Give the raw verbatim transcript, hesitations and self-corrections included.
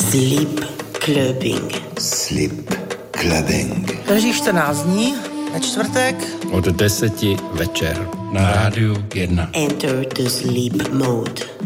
Sleep Clubbing. Sleep Clubbing. Každých čtrnáct dní, ve čtvrtek. Od deseti večer na Rádiu jedna. Enter the sleep mode.